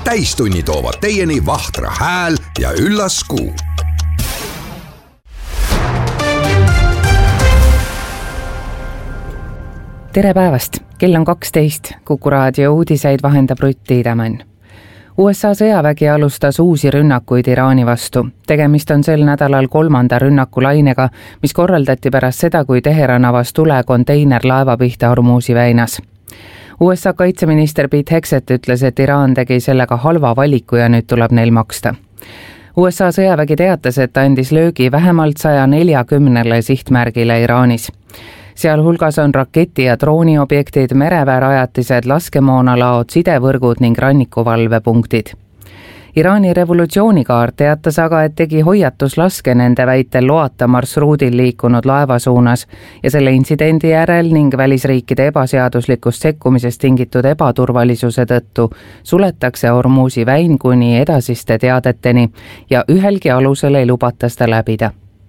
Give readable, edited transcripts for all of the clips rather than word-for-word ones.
Täistunni toovad teieni Vahtra hääl ja üllas Kuu. Tere päevast! Kell on 12. Kuku raadio uudiseid vahendab Rutt Tiidemann. USA sõjavägi alustas uusi rünnakuid Iraani vastu. Tegemist on sel nädalal 3. rünnakulainega, mis korraldati pärast seda, kui Teheran avas tule konteinerlaeva pihta Hormuzi väinas. USA kaitseminister Pete Hegseth ütles, et Iraan tegi sellega halva valiku ja nüüd tuleb neil maksta. USA sõjavägi teatas, et andis löögi vähemalt 140 sihtmärgile Iraanis. Sealhulgas on raketi- ja drooniobjektid, mereväerajatised, laskemoonalaod, sidevõrgud ning rannikuvalvepunktid. Iraani revolutsioonikaart teatas aga, et tegi hoiatuslaske nende väitel loata marsruudil liikunud laeva suunas ja selle intsidendi järel ning välisriikide ebaseaduslikust sekkumisest tingitud ebaturvalisuse tõttu suletakse Hormuzi väin kuni edasiste teadeteni ja ühelgi alusel ei lubata seda läbida.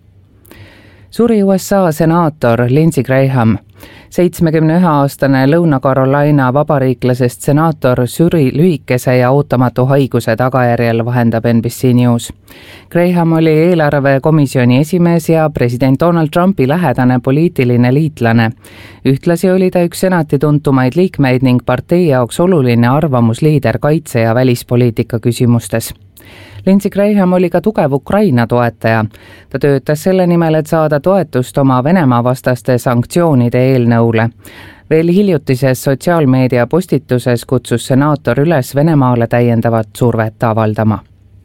Suri USA senaator Lindsey Graham. 71-aastane Lõuna-Carolina vabariiklasest senaator suri lühikese ja ootamatu haiguse tagajärjel, vahendab NBC News. Graham oli eelarvekomisjoni esimees ja president Donald Trumpi lähedane poliitiline liitlane. Ühtlasi oli ta üks senati tuntumaid liikmeid ning partei jaoks oluline arvamusliider kaitse- ja välispoliitika küsimustes. Lindsey Graham oli ka tugev Ukraina toetaja. Ta töötas selle nimel, et saada toetust oma Venemaa vastaste sanktsioonide eelnõule. Veel hiljutises sotsiaalmeedia postituses kutsus senaator üles Venemaale täiendavat survet avaldama.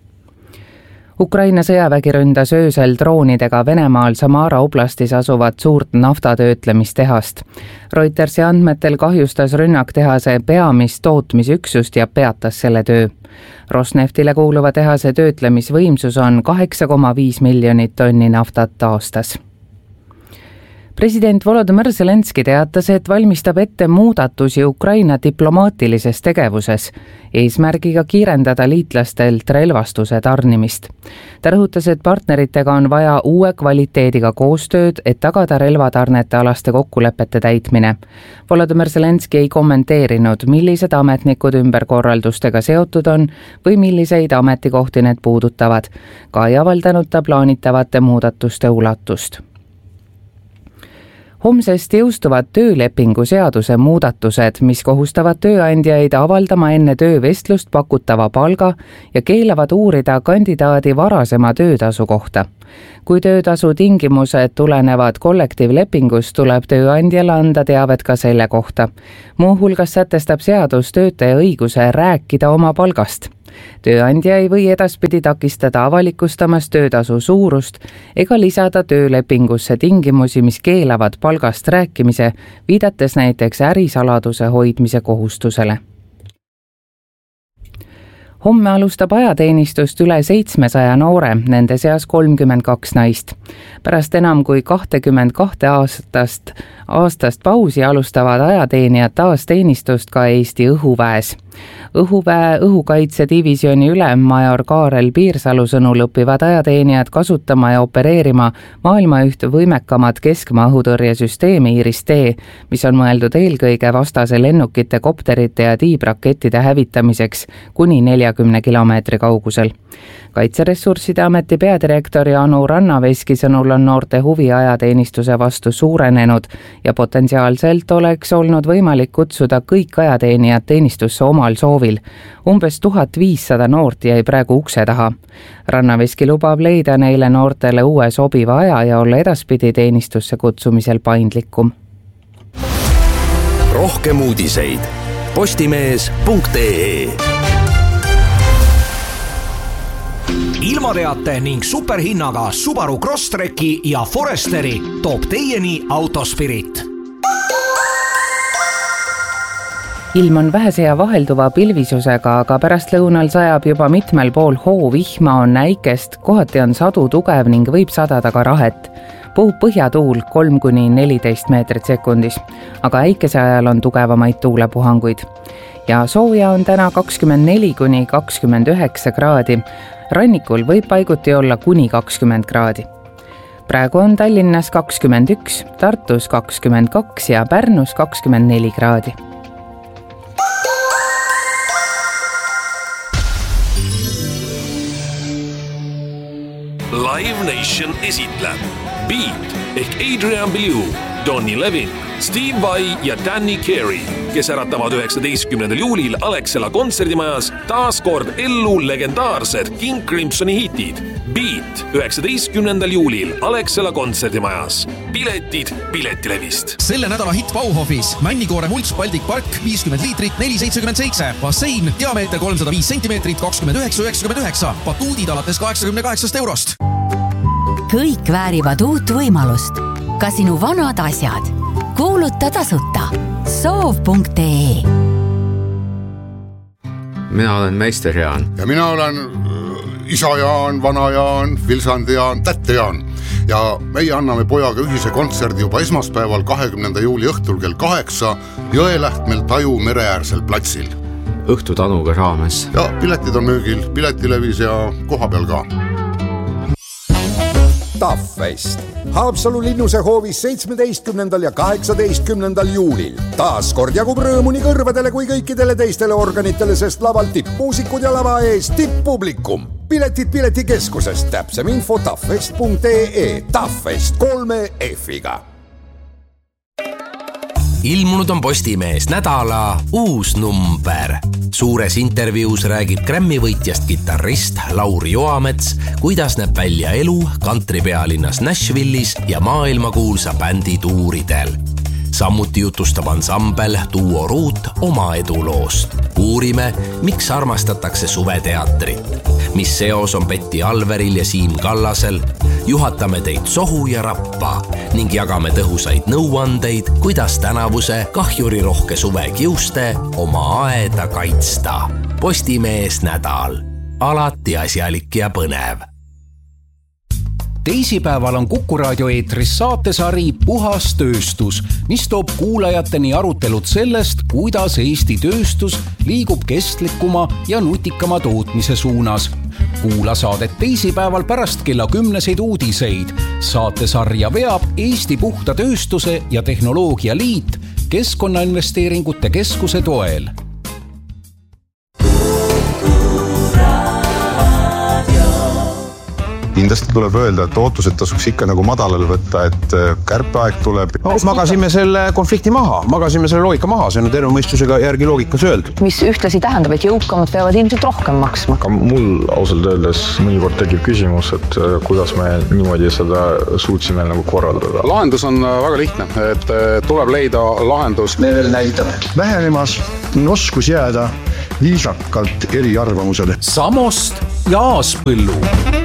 Ukraina sõjavägi ründas öösel droonidega Venemaal Samara oblastis asuvat suurt naftatöötlemistehast. Reutersi andmetel kahjustas rünnak tehase peamist tootmisüksust ja peatas selle töö. Rosneftile kuuluva tehase töötlemisvõimsus on 8,5 miljonit tonni naftat aastas. President Volodymyr Zelenski teatas, et valmistab ette muudatusi Ukraina diplomaatilises tegevuses, eesmärgiga kiirendada liitlastelt relvastuse tarnimist. Ta rõhutas, et partneritega on vaja uue kvaliteediga koostööd, et tagada relvatarnete alaste kokkulepete täitmine. Volodymyr Zelenski ei kommenteerinud, millised ametnikud ümberkorraldustega seotud on või milliseid ametikohti need puudutavad. Ka ei avaldanud ta plaanitavate muudatuste ulatust. Homsest jõustuvad töölepingu seaduse muudatused, mis kohustavad tööandjaid avaldama enne töövestlust pakutava palga ja keelavad uurida kandidaadi varasema töötasu kohta. Kui töötasu tingimused tulenevad kollektiivlepingust, tuleb tööandjale anda teavet ka selle kohta. Muuhulgas sätestab seadus töötaja õiguse rääkida oma palgast. Tööandja ei või edaspidi takistada avalikustamast töötasu suurust ega lisada töölepingusse tingimusi, mis keelavad palgast rääkimise, viidates näiteks ärisaladuse hoidmise kohustusele. Homme alustab ajateenistust üle 700 noore, nende seas 32 naist. Pärast enam kui 22 aastast pausi alustavad ajateenijad taas teenistust ka Eesti õhuväes. Õhuväe õhukaitsedivisjoni ülem major Kaarel Piirsalu sõnul õpivad ajateenijad kasutama ja opereerima maailma üht võimekamat keskmaa õhutõrjesüsteemi Iris-T, mis on mõeldud eelkõige vastase lennukite, kopterite ja tiibrakettide hävitamiseks kuni 40 kilomeetri kaugusel. Kaitseressursside ameti peadirektori Anu Rannaveski sõnul on noorte huvi ajateenistuse vastu suurenenud ja potentsiaalselt oleks olnud võimalik kutsuda kõik ajateenijad teenistusse omal soovil. Umbes 1500 noort jäi praegu ukse taha. Rannaveski lubab leida neile noortele uue sobiva aja ja olla edaspidi teenistusse kutsumisel paindlikum. Rohkem uudiseid postimees.ee. Ilmateate ning superhinnaga Subaru Crosstreki ja Foresteri toob teieni Autospirit. Ilm on vähese ja vahelduva pilvisusega, aga pärast lõunal sajab juba mitmel pool hoovihma, on näikest, kohati on sadu tugev ning võib sadada ka rahet. Puhub põhjatuul 3–14 meetrit sekundis, aga äikese ajal on tugevamaid tuulepuhanguid. Ja sooja on täna 24–29 kraadi. Rannikul võib paiguti olla kuni 20 kraadi. Praegu on Tallinnas 21, Tartus 22 ja Pärnus 24 kraadi. Live Nation esitleb Beat ehk Adrian Belew, Donny Levin, Steve Vai ja Danny Carey, kes äratavad 19. juulil Alexela kontserdimajas taas kord ellu legendaarsed King Crimsoni hitid. Beat 19. juulil Alexela kontserdimajas. Piletid Piletilevist. Selle nädala hitt Bauhofis. Männikoore mults Baltic Park 50 liitrit 4,77. Bassein diameeter 305 cm 29,99. Batuudid alates 88 eurost. Kõik väärivad uut võimalust. Ka sinu vanad asjad. Kuuluta tasuta. Soov.ee. Mina olen meister Jaan. Ja mina olen isa Jaan, vana Jaan, Vilsandi Jaan, tätte Jaan. Ja meie anname pojaga ühise kontserdi juba esmaspäeval 20. juuli õhtul kell 8 Jõelähtmel Taju mereäärsel platsil. Õhtutanuga raames. Ja piletid on müügil, Piletilevis ja kohapeal ka. Taffest. Haapsalu linnuse hoovis 17. ja 18. juulil. Taas kord jagub rõõmu nii kõrvadele kui kõikidele teistele organitele, sest laval tippmuusikud ja lava ees tipppublikum. Piletid Piletikeskusest, täpsem info taffest.ee. Taffest 3 F-iga. Ilmunud on Postimees nädala uus number. Suures intervjuus räägib Grammy võitjast kitarrist Lauri Joamets, kuidas näeb välja elu kantripealinnas Nashvillis ja maailmakuulsa bändi tuuridel. Samuti jutustab ansambel Duo Root oma eduloost. Uurime, miks armastatakse suveteatrit, mis seos on Betty Alveril ja Siim Kallasel, juhatame teid sohu ja rappa ning jagame tõhusaid nõuandeid, kuidas tänavuse kahjurirohke suve kiuste oma aeda kaitsta. Postimees nädal. Alati asjalik ja põnev. Teisipäeval on Kuku raadio eetris saatesari Puhas tööstus, mis toob kuulajateni arutelud sellest, kuidas Eesti tööstus liigub kestlikuma ja nutikama tootmise suunas. Kuula saadet teisipäeval pärast kella 10 uudiseid. Saatesarja veab Eesti Puhta tööstuse ja tehnoloogia liit Keskkonnainvesteeringute Keskuse toel. Kindlasti tuleb öelda, et ootused tasuks ikka nagu madalal võtta, et kärpeaeg tuleb. Magasime selle konflikti maha, magasime selle loogika maha, see on terve mõistusega järgi loogikas öeldud. Mis ühtlasi tähendab, et jõukamad peavad ilmselt rohkem maksma. Ka mul ausalt öeldes mõnikord tekib küsimus, et kuidas me niimoodi seda suutsime nagu korraldada. Lahendus on väga lihtne, et tuleb leida lahendus. Me veel näitame. Vähenemas oskus jääda viisakalt eri arvamusele. Samost ja Aaspõllu.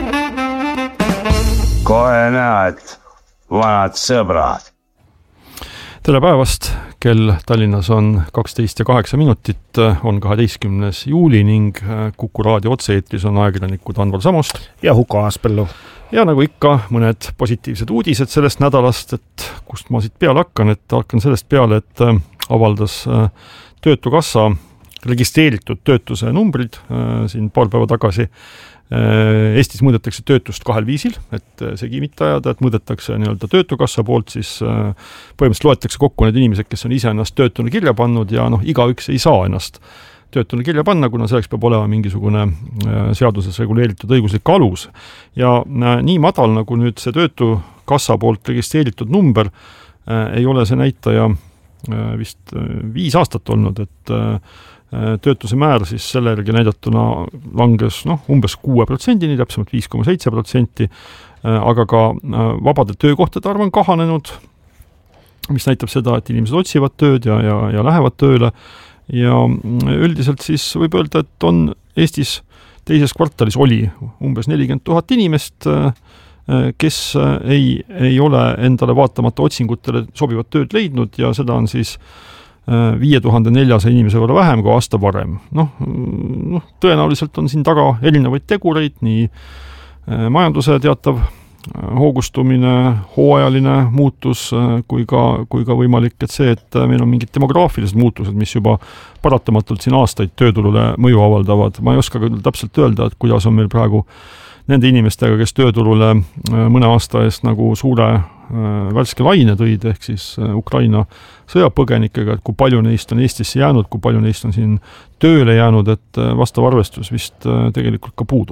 Kohe näed, vanad sõbrad. Tere päevast, kell Tallinnas on 12 ja 8 minutit, on 12. juuli ning Kuku raadio otse-eetris on ajakirjanikud Anvar Samost ja Huko Aaspõllu. Ja nagu ikka, mõned positiivsed uudised sellest nädalast, et kust ma siit peale hakkan sellest peale, et avaldas Töötukassa registreeritud töötuse numbrid siin paar päeva tagasi. Eestis mõõdetakse töötust 2 viisil, et see mitte ajada, et mõõdetakse nii-öelda Töötukassa poolt, siis põhimõtteliselt loetakse kokku need inimesed, kes on ise ennast töötuna kirja pannud ja igaüks ei saa ennast töötuna kirja panna, kuna selleks peab olema mingisugune seaduses reguleeritud õiguslik alus. Ja nii madal, nagu nüüd see Töötukassa poolt registreeritud number, ei ole see näitaja vist 5 aastat olnud, et töötuse määr siis selle järgi näidatuna langes umbes 6%, täpsemalt 5,7%, aga ka vabade töökohtade arv on kahanenud, mis näitab seda, et inimesed otsivad tööd ja lähevad tööle ja üldiselt siis võib öelda, et on Eestis teises kvartalis oli umbes 40 000 inimest, kes ei ole endale vaatamata otsingutele sobivat tööd leidnud ja seda on siis 5400 inimese võrra vähem kui aasta varem. Tõenäoliselt on siin taga erinevaid tegureid, nii majanduse teatav hoogustumine, hooajaline muutus kui ka võimalik, et see, et meil on mingid demograafilised muutused, mis juba paratamatult siin aastaid tööturule mõju avaldavad. Ma ei oska küll täpselt öelda, et kuidas on meil praegu nende inimestega, kes tööturule mõne aasta eest nagu suure värske laine tõid, ehk siis Ukraina sõjapõgenikega, et kui palju neist on Eestisse jäänud, kui palju neist on siin tööle jäänud, et vastav arvestus vist tegelikult ka puudub.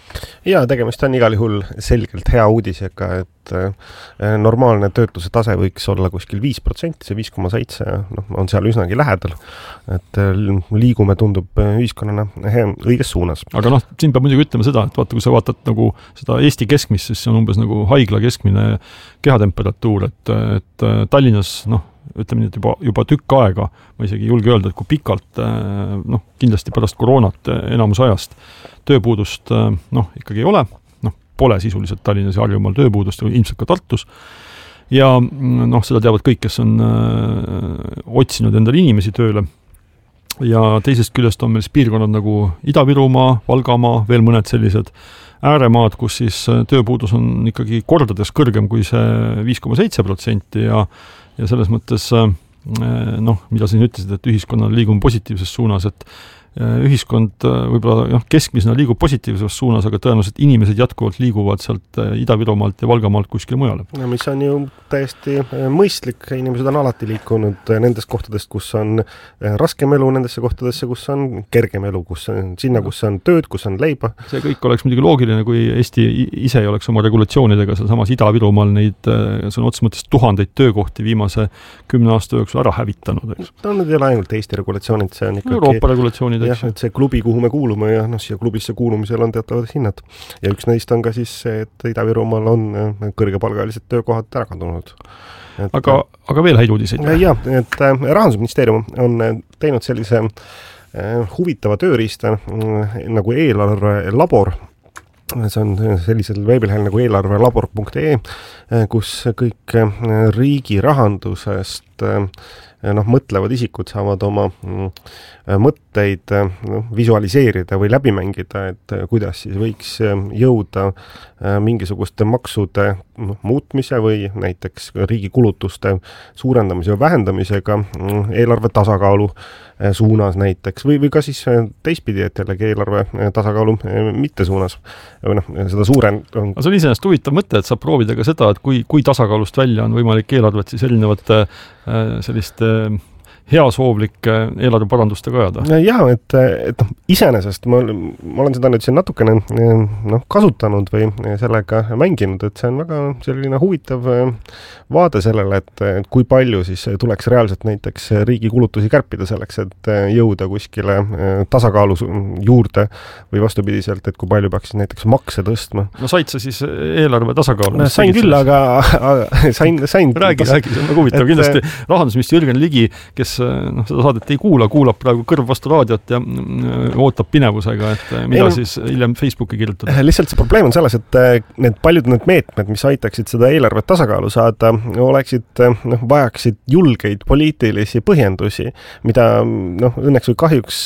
Ja tegemist on igal juhul selgelt hea uudisega, et normaalne töötuse tase võiks olla kuskil 5%, see 5,7 on seal üsnagi lähedal, et liigume tundub ühiskonnana õiges suunas. Aga siin peab muidugi ütlema seda, et vaata, kui sa vaatad nagu seda Eesti keskmist, siis see on umbes nagu haigla keskmine kehatemperatuur, et Tallinnas, ütleme nii, et juba tükk aega, ma isegi ei julge öelda, et kui pikalt, kindlasti pärast koroonat enamus ajast tööpuudust ikkagi ei ole, pole sisuliselt Tallinnas ja Harjumaal tööpuudust, ilmselt ka Tartus. Ja seda teavad kõik, kes on otsinud endale inimesi tööle. Ja teisest küljest on meil piirkonnad nagu Ida-Virumaa, Valgamaa, veel mõned sellised ääremaad, kus siis tööpuudus on ikkagi kordades kõrgem kui see 5,7% ja selles mõttes, mida siin ütlesid, et ühiskonnal liigume positiivses suunas, et ühiskond võib-olla keskmisena liigub positiivses suunas, aga tõenäoliselt inimesed jätkuvalt liiguvad sealt Ida-Virumaalt ja Valgamaalt kuskil mujale. Mis on ju täiesti mõistlik, inimesed on alati liikunud nendest kohtadest, kus on raskem elu, nendesse kohtadesse, kus on kergem elu, sinna, kus on tööd, kus on leiba. See kõik oleks muidugi loogiline, kui Eesti ise ei oleks oma regulatsioonidega samas Ida-Virumaal neid sõna otseses mõttes tuhandeid töökohti viimase 10 aasta jooksul ära hävitanud. Need ei ole ainult Eesti regulatsioonid, see on ikkagi Euroopa regulatsioonid. Jah, et see klubi, kuhu me kuulume ja siia klubisse kuulumisel on teatavad hinnad. Ja üks neist on ka siis see, et Ida-Virumaal on kõrgepalgalised töökohad ära kadunud. Aga veel häid uudiseid? Jah, et Rahandusministeerium on teinud sellise huvitava tööriista nagu eelarvelabor. See on sellisel veebilehel nagu eelarvelabor.ee, kus kõik riigi rahandusest mõtlevad isikud saavad oma mõtteid visualiseerida või läbi mängida, et kuidas siis võiks jõuda mingisuguste maksude muutmise või näiteks riigi kulutuste suurendamise või vähendamisega eelarve tasakaalu suunas näiteks või ka siis teistpidi, et jällegi eelarve tasakaalu mitte suunas. Seda suuren on... See on iseenesest huvitav mõte, et saab proovida ka seda, et kui tasakaalust välja on võimalik eelarvet siis erinevate selliste heasoovlike eelarveparandustega ajada. Jah, et iseenesest ma olen seda nüüd siin natukene kasutanud või sellega mänginud, et see on väga selline huvitav vaade sellele, et kui palju siis tuleks reaalselt näiteks riigi kulutusi kärpida selleks, et jõuda kuskile tasakaalu juurde või vastupidiselt, et kui palju peaks näiteks makse tõstma. Said sa siis eelarve tasakaalu? Sain küll, aga sain... Räägi, see on väga huvitav. Kindlasti rahandusminister Jürgen Ligi, kes seda saadet ei kuulab praegu kõrv vastu raadiot ja ootab pinevusega, et mida siis hiljem Facebooki kirjutada. Lihtsalt see probleem on selles, et paljud need meetmed, mis aitaksid seda eelarvet tasakaalu saada, vajaksid julgeid poliitilisi põhjendusi, mida õnneks või kahjuks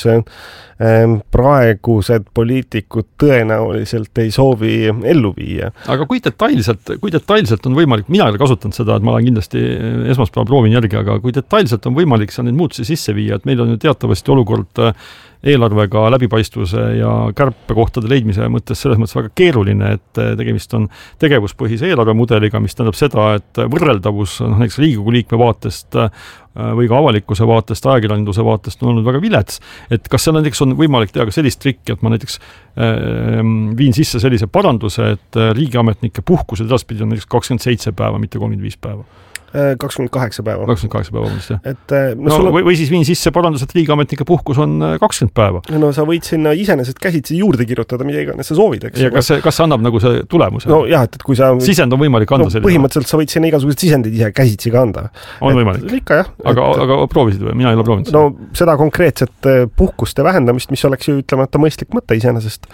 praegused poliitikud tõenäoliselt ei soovi ellu viia. Aga kui detailselt on võimalik, mina ei ole kasutanud seda, et ma olen kindlasti esmaspäeval proovin järgi, aga kui detailselt on võimalik seal neid muutusi sisse viia, et meil on ju teatavasti olukord eelarvega läbipaistvuse ja kärpekohtade leidmise mõttes selles mõttes väga keeruline, et tegemist on tegevuspõhise eelarvemudeliga, mis tähendab seda, et võrreldavus näiteks Riigikogu liikme vaatest või ka avalikkuse vaatest, ajakirjanduse vaatest on olnud väga vilets, et kas seal näiteks on võimalik teha ka sellist trikki, et ma näiteks viin sisse sellise paranduse, et riigiametnike puhkused edaspidi on näiteks 27 päeva, mitte 35 päeva. 28 päeva. 28 päeva, jah. Või siis viin sisse parandus, et riigiametnike puhkus on 20 päeva. No sa võid sinna iseenesest käsitsi juurde kirjutada, mida iganes sa soovid, eks. Ja kas see annab nagu see tulemuse? No jah, et kui sa... Sisend on võimalik anda selline. Põhimõtteliselt sa võid sinna igasugused sisendid ise käsitsi ka anda. On võimalik? Ikka jah. Aga proovisid või? Mina ei ole proovinud. No seda konkreetset puhkuste vähendamist, mis oleks ju ütlemata mõistlik mõte iseenesest,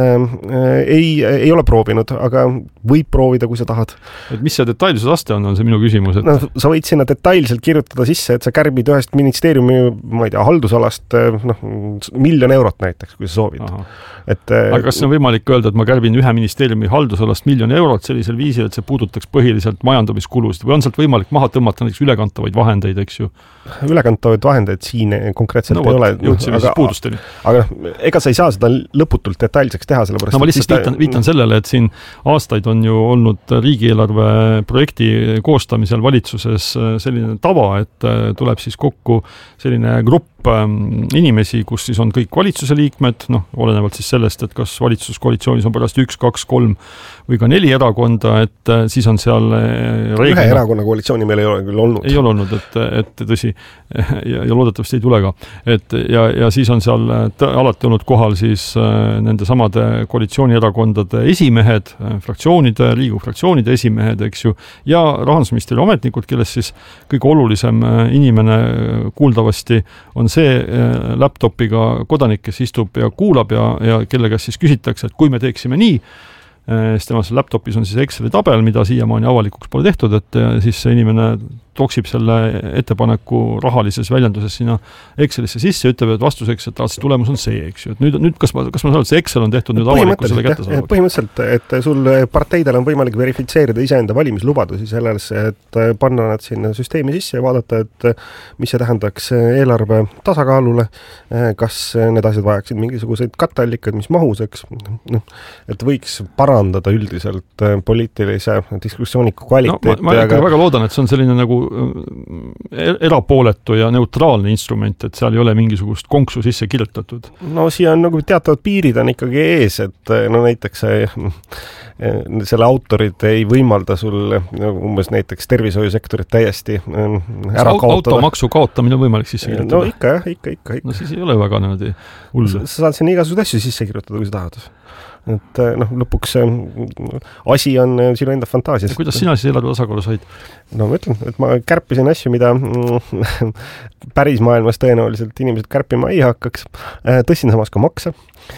ei ole proovinud, aga võib proovida, kui sa tahad. Et mis see detailsuse aste on see minu küsimus? No, sa võid sinna detailselt kirjutada sisse, et sa kärbid ühest ministeeriumi, ma ei tea, haldusalast €1 000 näiteks, kui sa soovid. Aga kas on võimalik öelda, et ma kärbin ühe ministeeriumi haldusalast €1 000 sellisel viisil, et see puudutaks põhiliselt majandamiskulusid või on sealt võimalik maha tõmmata näiteks ülekantavaid vahendeid, eks ju? Ülekantavaid vahendeid siin konkreetselt ei ole. Jõudsime siis puudusteni. Aga ega sa ei saa seda lõputult detailseks teha, sellepärast... No ma lihtsalt viitan sellele, et siin aastaid on ju olnud riigieelarve projekti koostamisel valitsuses selline tava, et tuleb siis kokku selline grupp inimesi, kus siis on kõik valitsuse liikmed, olenevalt siis sellest, et kas valitsuskoalitsioonis on pärast 1, 2, 3 või ka 4 erakonda, et siis on seal ühe erakonna koalitsiooni meil ei ole küll olnud. Ei ole olnud, et tõsi, ja loodetavasti ei tule ka. Ja siis on seal alati olnud kohal siis nende samade koalitsioonierakondade esimehed, Riigikogu fraktsioonide esimehed, eks ju, ja rahandusministeeriumi ametnikud, kellest siis kõige olulisem inimene kuuldavasti on see laptopiga kodanik, kes istub ja kuulab ja kelle käest siis küsitakse, et kui me teeksime nii, siis temas laptopis on siis Exceli tabel, mida siiamaani avalikuks pole tehtud, et siis see inimene toksib selle ettepaneku rahalises väljenduses sinna Excelisse sisse ja ütleb, et vastuseks, et see tulemus on see, eks ju. Et nüüd kas ma saan, et see Excel on tehtud nüüd avalikkusele kättesaadavaks? Põhimõtteliselt, et sul parteidel on võimalik verifitseerida iseenda valimislubadusi selles, et panna nad sinna süsteemi sisse ja vaadata, et mis see tähendaks eelarve tasakaalule, kas need asjad vajaksid mingisuguseid katteallikaid, mis mahus, eks. Et võiks parandada üldiselt poliitilise diskussiooniku kvaliteeti. Ma väga loodan, et see on selline nagu erapooletu ja neutraalne instrument, et seal ei ole mingisugust konksu sisse kirjutatud. No siia on nagu teatavad piirid on ikkagi ees, et näiteks selle autorid ei võimalda sul umbes näiteks tervishoiusektorit täiesti ära kaotada. Automaksu kaotamine on võimalik sisse kirjutada. No ikka. No siis ei ole väga niimoodi hullu. Sa saad sinna igasugused asju sisse kirjutada, kui sa tahad. Et lõpuks asi on sinu enda fantaasias. Kuidas sina siis eelarve tasakaalu said? No ma ütlen, et ma kärpisin asju, mida päris maailmas tõenäoliselt inimesed kärpima ei hakkaks. Tõstin samas ka makse.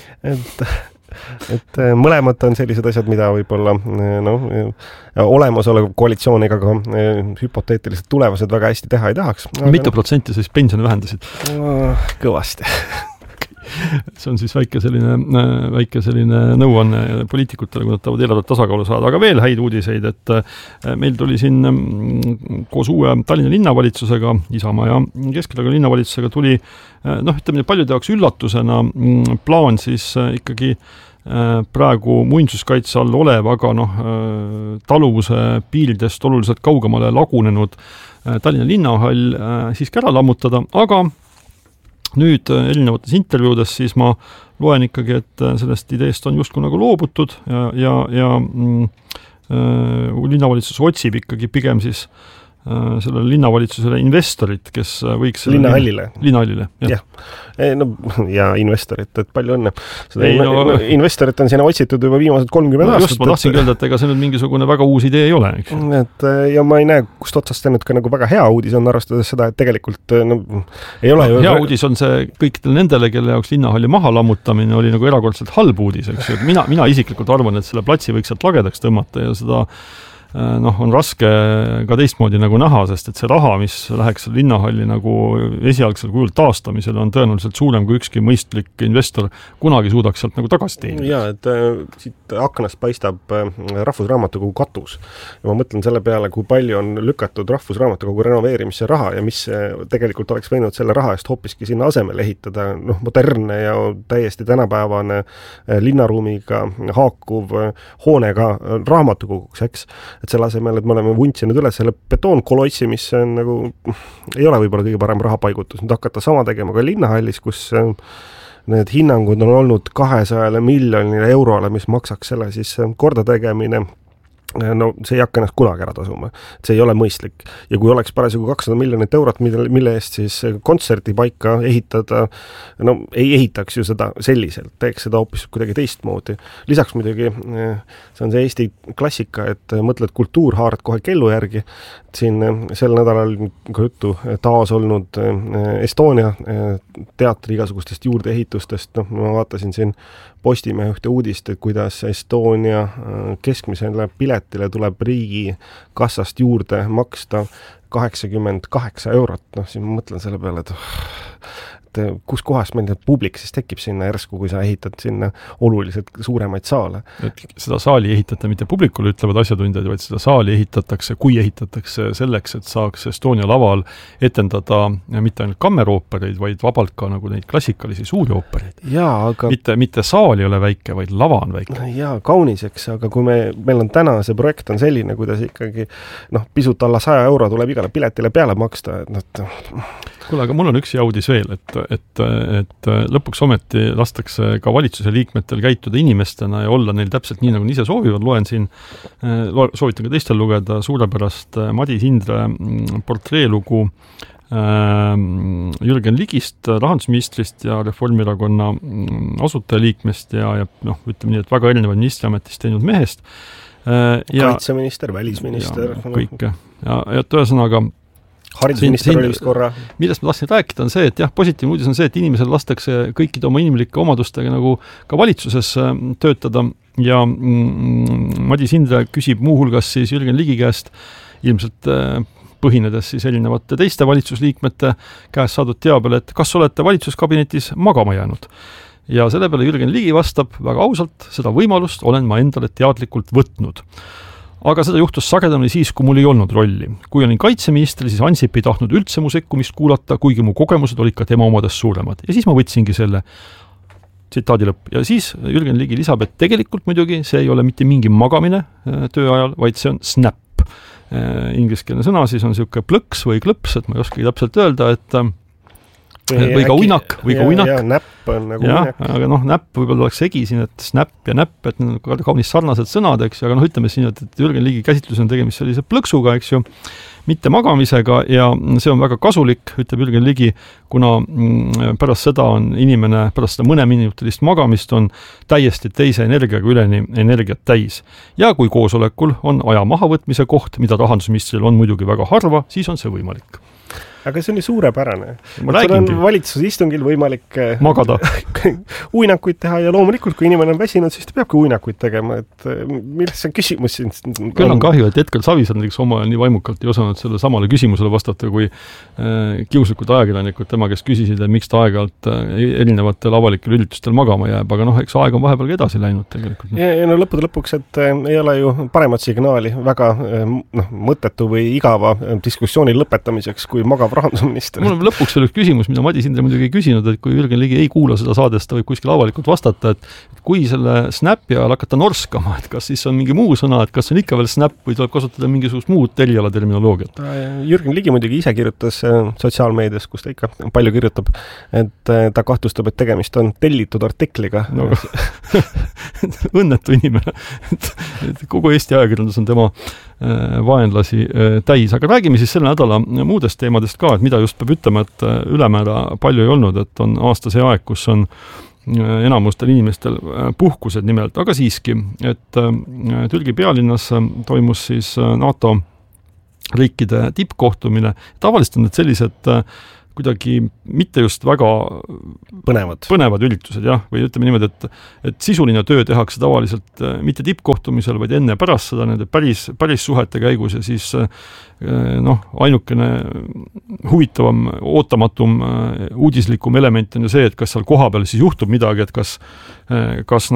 Et mõlemad on sellised asjad, mida võib-olla olemasolev koalitsioon ega ka hüpoteetiliselt tulevased väga hästi teha ei tahaks. Mitu protsenti siis pensioni vähendasid? Kõvasti. See on siis väike selline nõuanne poliitikutele, kui nad tahavad eelarvet tasakaalu saada. Aga veel häid uudiseid, et meil tuli siin koos uue Tallinna linnavalitsusega, Isamaa ja Keskerakonna linnavalitsusega tuli, ütleme paljude jaoks üllatusena plaan siis ikkagi praegu muinsuskaitse all olev, aga taluvuse piiridest oluliselt kaugemale lagunenud Tallinna linnahall siiski ära lammutada, aga nüüd erinevates intervjuudes siis ma loen ikkagi, et sellest ideest on justkui nagu loobutud ja linnavalitsus otsib ikkagi pigem siis sellele linnavalitsusele investorit, kes võiks Linnahallile, jah. Ja investorit, et palju õnne. Investorit on sinna otsitud juba viimased 30 aastat. Just, ma tahtsin öelda, et ega see nüüd mingisugune väga uus idee ei ole. Ja ma ei näe, kust otsast nüüd ka nagu väga hea uudis on, arvestades seda, et tegelikult ei ole hea uudis on see kõikidel nendele, kelle jaoks linnahalli maha lammutamine oli nagu erakordselt halb uudis, eks ju. Mina isiklikult arvan, et selle platsi võiks sealt lagedaks tõmmata ja seda on raske ka teistmoodi nagu näha, sest et see raha, mis läheks linnahalli nagu esialgsel kujul taastamisele, on tõenäoliselt suurem kui ükski mõistlik investor kunagi suudaks sealt nagu tagasi teenida. Ja, et siit aknast paistab Rahvusraamatukogu katus. Ja ma mõtlen selle peale, kui palju on lükatud Rahvusraamatukogu renoveerimisse raha ja mis tegelikult oleks võinud selle raha eest hoopiski sinna asemel ehitada, modernne ja täiesti tänapäevane linnaruumiga haakuv hoonega raamatukoguks, eks? Et selle asemel, et me oleme vuntsinud üle selle betoonkolossi, mis on nagu, ei ole võib-olla kõige parem rahapaigutus. Nüüd hakata sama tegema ka linnahallis, kus need hinnangud on olnud 200 miljonile eurole, mis maksaks selle siis korda tegemine. No see ei hakka ennast kunagi ära tasuma. See ei ole mõistlik. Ja kui oleks parasjagu 200 miljonit eurot, mille eest siis kontserti paika ehitada, ei ehitaks ju seda selliselt, teeks seda hoopis kuidagi teistmoodi. Lisaks muidugi, see on see Eesti klassika, et mõtled kultuurhaaret kohe kellu järgi. Siin sel nädalal ka juttu taas olnud Estonia teatri igasugustest juurdeehitustest. Ma vaatasin siin Postimehe ühte uudist, et kuidas Estonia keskmisele piletile tuleb riigi kassast juurde maksta 88 eurot. Siin ma mõtlen selle peale, et kus kohas meil publik siis tekib sinna järsku, kui sa ehitad sinna oluliselt suuremaid saale. Et seda saali ehitate mitte publikule, ütlevad asjatundjad, vaid seda saali kui ehitatakse selleks, et saaks Estonia laval etendada mitte ainult kammeroopereid, vaid vabalt ka nagu neid klassikalisi suuri oopereid. Aga mitte saal ei ole väike, vaid lava on väike. Jaa, kauniseks, aga kui meil on täna see projekt on selline, kuidas ikkagi pisut alla 100 euro tuleb igale piletile peale maksta, et Kuule, aga mul on üks jaudis veel, et lõpuks ometi lastakse ka valitsuse liikmetel käituda inimestena ja olla neil täpselt nii, nagu ise soovivad. Loen siin, soovitan ka teistel lugeda suurepärast Madis Hindre portreelugu Jürgen Ligist, rahandusministrist ja Reformierakonna asutajaliikmest ja ütleme nii, et väga erinevad ministriametist teinud mehest. Kaitseminister, välisminister. Kõike. Ja ühesõnaga haridusminister oli vist korra. Millest ma tahtsin rääkida on see, et positiivne uudis on see, et inimesel lastakse kõikide oma inimlike omadustega nagu ka valitsuses töötada ja Madis Hindre küsib muuhulgas siis Jürgen Ligi käest ilmselt põhinedes siis erinevate teiste valitsusliikmete käest saadud teabele, et kas olete valitsuskabinetis magama jäänud. Ja selle peale Jürgen Ligi vastab väga ausalt, seda võimalust olen ma endale teadlikult võtnud. Aga seda juhtus sagedamini siis, kui mul ei olnud rolli. Kui olin kaitseminister, siis Ansip ei tahtnud üldse mu sekkumist kuulata, kuigi mu kogemused olid ka tema omadest suuremad. Ja siis ma võtsingi selle tsitaadi lõpp. Ja siis Jürgen Ligi lisab, et tegelikult muidugi see ei ole mitte mingi magamine töö ajal, vaid see on snap. Ingliskeelne sõna siis on niisugune plõks või klõps, et ma ei oskagi täpselt öelda, et või ka uinak. Ja näpp on nagu uinak. Aga näpp võib-olla oleks segi siin, et snap ja näpp, et need on kaunis sarnased sõnad, eks ju, aga ütleme siin, et Jürgen Ligi käsitlus on tegemist sellise plõksuga, eks ju, mitte magamisega ja see on väga kasulik, ütleb Jürgen Ligi, kuna pärast seda on inimene, pärast seda mõneminutilist magamist on täiesti teise energiaga üleni energiat täis. Ja kui koosolekul on aja mahavõtmise koht, mida rahandusministril on muidugi väga harva, siis on see võimalik. Aga see on ju suurepärane. Sul on valitsusistungil võimalik magada. Uinakuid teha ja loomulikult, kui inimene on väsinud, siis ta peabki uinakuid tegema. Et milles see küsimus siin? Küll on kahju, et Edgar Savisaar näiteks oma nii vaimukalt ei osanud selle samale küsimusele vastata, kui kiuslikud ajakirjanikud tema, kes küsisid, et miks ta aeg-alt erinevatel avalikel üritustel magama jääb, aga eks aeg on vahepeal ka edasi läinud tegelikult. Ja lõppude lõpuks, et ei ole ju paremat signaali väga mõttetu või igava diskussiooni lõpetamiseks, kui magav rahandusminister. Mul on lõpuks veel üks küsimus, mida Madis Hindre muidugi ei küsinud, et kui Jürgen Ligi ei kuula seda saadest, ta võib kuskil avalikult vastata, et kui selle snapi ajal hakata norskama, et kas siis on mingi muu sõna, et kas on ikka veel snap või tuleb kasutada mingisugust muud terminoloogiat? Jürgen Ligi muidugi ise kirjutas sotsiaalmeedias, kus ta ikka palju kirjutab, et ta kahtlustab, et tegemist on tellitud artikliga. No, õnnetu inimene. Et kogu Eesti ajakirjandus on tema vaenlasi täis, aga räägime siis selle nädala muudest teemadest ka, et mida just peab ütlema, et ülemäära palju ei olnud, et on aasta see aeg, kus on enamustel inimestel puhkused nimelt, aga siiski, et Türgi pealinnas toimus siis NATO riikide tippkohtumine. Tavaliselt on need sellised kuidagi mitte just väga põnevad üritused, jah, või ütleme niimoodi, et sisuline töö tehakse tavaliselt mitte tippkohtumisel, vaid enne pärast seda nende päris suhete käigus ja siis ainukene huvitavam, ootamatum, uudislikum element on ju see, et kas seal kohapeal siis juhtub midagi, et kas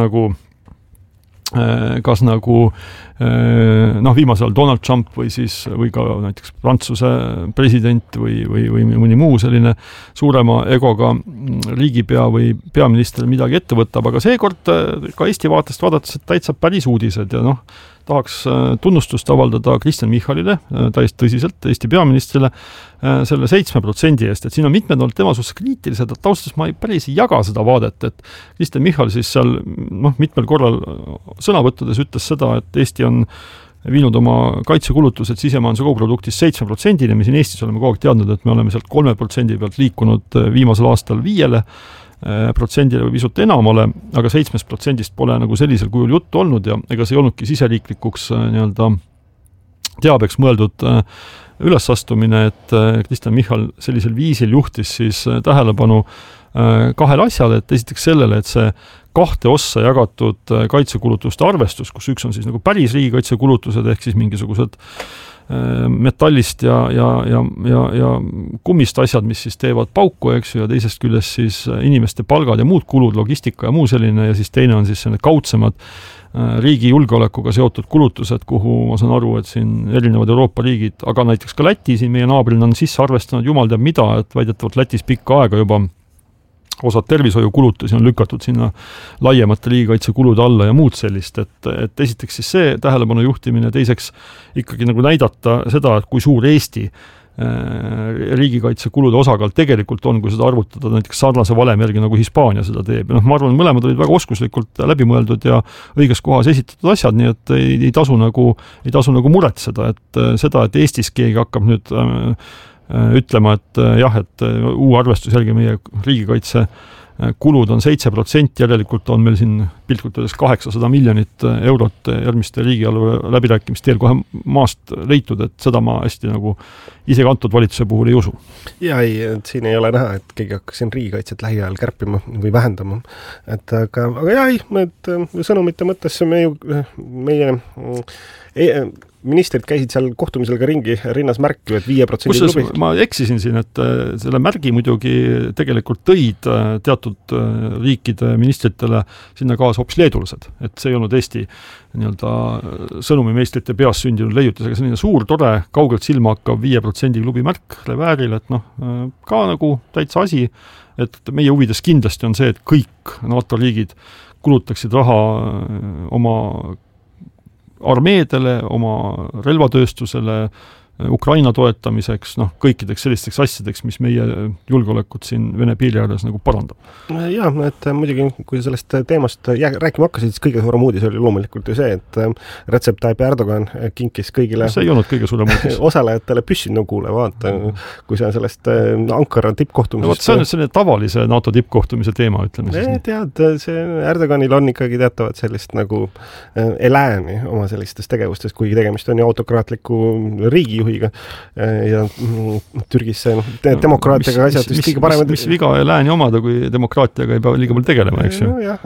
nagu viimasel Donald Trump või ka näiteks Prantsuse president või mõni muu selline suurema egoga riigipea või peaminister midagi ette võtab, aga seekord ka Eesti vaatest vaadates, et täitsa päris uudised ja tahaks tunnustust avaldada Kristen Michalile, täiesti tõsiselt, Eesti peaministrile, selle 7% eest, et siin on mitmed olnud tema suhtes kriitilised, et taustas ma päris ei jaga seda vaadet, et Kristen Michal siis seal mitmel korral sõnavõttudes ütles seda, et Eesti on viinud oma kaitsekulutused sisemajanduse koguproduktist 7%-ni, me siin Eestis oleme kogu aeg teadnud, et me oleme sealt 3% pealt liikunud viimasel aastal 5% või pisut enamale, aga 7% pole nagu sellisel kujul juttu olnud ja ega see ei olnudki siseriiklikuks teabeks mõeldud ülesastumine, et Kristen Michal sellisel viisil juhtis siis tähelepanu kahele asjale, et esiteks sellele, et see kahte ossa jagatud kaitsekulutuste arvestus, kus üks on siis nagu päris riigikaitsekulutused ehk siis mingisugused metallist ja kummist asjad, mis siis teevad pauku, eks ju, ja teisest küljest siis inimeste palgad ja muud kulud, logistika ja muu selline, ja siis teine on siis selline kaudsemad riigi julgeolekuga seotud kulutused, kuhu ma saan aru, et siin erinevad Euroopa riigid, aga näiteks ka Läti siin meie naabril on sisse arvestanud jumal teab mida, et väidetavalt Lätis pikka aega juba osad tervishoiukulutusi on lükatud sinna laiemate riigikaitsekulude alla ja muud sellist, et esiteks siis see tähelepanu juhtimine, teiseks ikkagi nagu näidata seda, et kui suur Eesti riigikaitsekulude osakaal tegelikult on, kui seda arvutada näiteks sarnase valemi järgi, nagu Hispaania seda teeb. Ja ma arvan, mõlemad olid väga oskuslikult läbimõeldud ja õiges kohas esitatud asjad, nii et ei tasu nagu muretseda, et seda, et Eestis keegi hakkab nüüd ütlema, et jah, et uue arvestus jälgi meie riigikaitse kulud on 7%, järelikult on meil siin piltkult öeldes 800 miljonit eurot järgmiste riigieelarve läbirääkimiste eel kohe maast leitud, et seda ma hästi nagu isegi antud valitsuse puhul ei usu. Ja ei, siin ei ole näha, et keegi hakkas siin riigikaitset lähiajal kärpima või vähendama. Aga jah, et sõnumite mõttes meie ministrid käisid seal kohtumisel ka ringi rinnas märki, et 5% klubi. Ma eksisin siin, et selle märgi muidugi tegelikult tõid teatud riikide ministritele sinna kaasa hoopis leedulased, et see ei olnud Eesti nii-öelda sõnumimeistrite peas sündinud leiutis, aga selline suur, tore, kaugelt silma hakkav 5% klubi märk Levääril, et ka nagu täitsa asi, et meie huvides kindlasti on see, et kõik NATO riigid kulutaksid raha oma armeedele, oma relvatööstusele, Ukraina toetamiseks, kõikideks sellisteks asjadeks, mis meie julgeolekut siin Vene piiri ääres nagu parandab. Jaa, et muidugi, kui sellest teemast rääkima hakkasid, siis kõige suurem uudis oli loomulikult ju see, et Recep Tayyip Erdogan kinkis kõigile see ei olnud kõige suurem uudis. Osalejatele püssinõugule, vaata, kui see on sellest Ankara tippkohtumisest. See on selline tavalise NATO tippkohtumise teema, ütleme siis. Tead, see Erdoganil on ikkagi teatavat sellist nagu elääni oma sellistes tegevustes, kuigi tegemist on ju autokraatliku riigi juhiga ja Türgis demokraatiaga asjad vist kõige paremad. Mis viga ei lääni omada, kui demokraatiaga ei pea liiga palju tegelema, eks ju? Jah,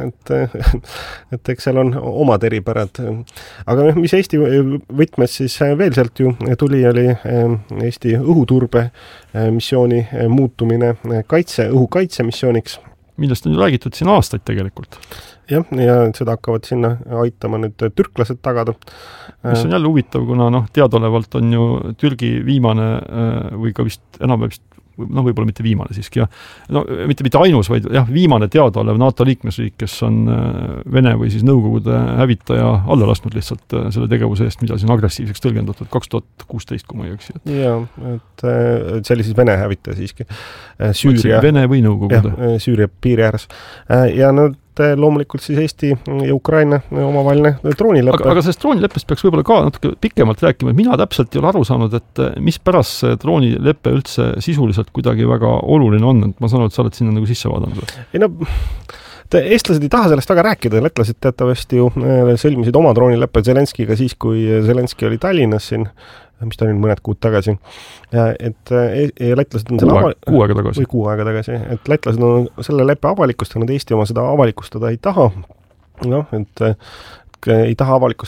et eks seal on omad eripärad. Aga mis Eesti võtmes siis veel sealt ju tuli, oli Eesti õhuturbe missiooni muutumine õhukaitse missiooniks. Millest on ju räägitud siin aastaid tegelikult. Jah, ja seda hakkavad sinna aitama nüüd türklased tagada. Mis on jälle huvitav, kuna teadolevalt on ju Türgi viimane või ka vist enam võib-olla mitte viimane siiski, mitte ainus, vaid viimane teadaolev NATO liikmesriik, kes on Vene või siis Nõukogude hävitaja alla lasknud lihtsalt selle tegevuse eest, mida siin agressiivseks tõlgendatud 2016, kui ma ei eksi. Jaa, et see oli siis Vene hävitaja siiski. Vene või Nõukogude. Süüria piiri ääres. Ja loomulikult siis Eesti ja Ukraina omavaheline droonileppe. Aga sellest droonileppest peaks võib-olla ka natuke pikemalt rääkima, et mina täpselt ei ole aru saanud, et mis pärast see droonileppe üldse sisuliselt kuidagi väga oluline on, et ma saan, et sa oled sinna nagu sisse vaadanud. Ei eestlased ei taha sellest väga rääkida, lätlased teatavasti ju sõlmisid oma droonileppe Zelenskiga siis, kui Zelenski oli Tallinnas siin, mis ta oli mõned kuud tagasi. Et lätlased on kuu aega tagasi. Et lätlased on selle leppe avalikustanud, Eesti oma seda avalikustada ei taha. Et ei taha avalikustada